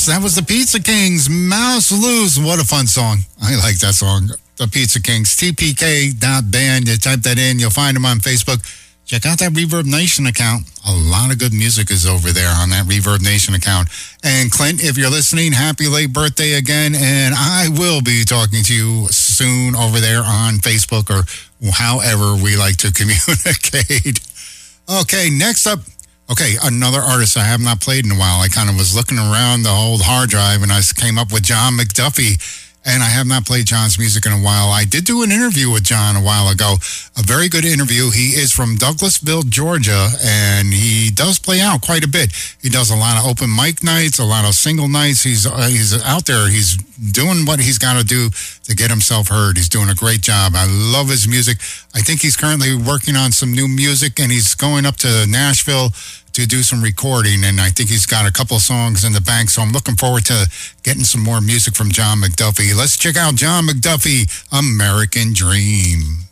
That was the Pizza Kings, Mouse Loose. What a fun song. I like that song. The Pizza Kings, tpk.band. You type that in, you'll find them on Facebook. Check out that Reverb Nation account. A lot of good music is over there on that Reverb Nation account. And Clint, if you're listening, happy late birthday again. And I will be talking to you soon over there on Facebook or however we like to communicate. Okay, next up. Okay, another artist I have not played in a while. I kind of was looking around the old hard drive and I came up with John McDuffie. And I have not played John's music in a while. I did do an interview with John a while ago. A very good interview. He is from Douglasville, Georgia, and he does play out quite a bit. He does a lot of open mic nights, a lot of single nights. He's out there. He's doing what he's got to do to get himself heard. He's doing a great job. I love his music. I think he's currently working on some new music, and he's going up to Nashville to do some recording, and I think he's got a couple songs in the bank, so I'm looking forward to getting some more music from John McDuffie. Let's check out John McDuffie, American Dream.